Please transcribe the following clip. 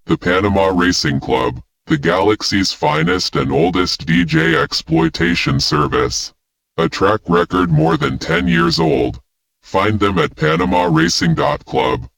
The Panama Racing Club, the galaxy's finest and oldest DJ exploitation service. A track record more than 10 years old. Find them at PanamaRacing.club.